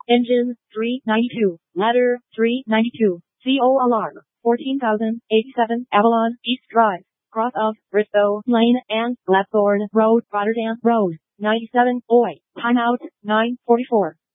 Engine 392. Ladder 392. CO alarm 14,087 Avalon East Drive. Cross of Bristow Lane and Blackthorn Road, Rotterdam Road, 97 Oi. Timeout 9:44.